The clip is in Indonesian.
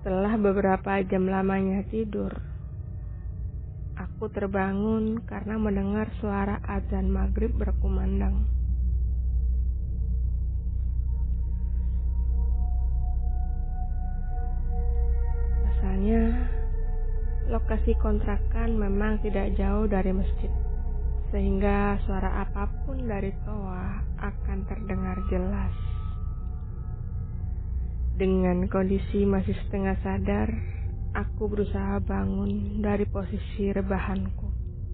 Setelah beberapa jam lamanya tidur, aku terbangun karena mendengar suara azan maghrib berkumandang. Asalnya, lokasi kontrakan memang tidak jauh dari masjid, sehingga suara apapun dari toa akan terdengar jelas. Dengan kondisi masih setengah sadar, aku berusaha bangun dari posisi rebahanku.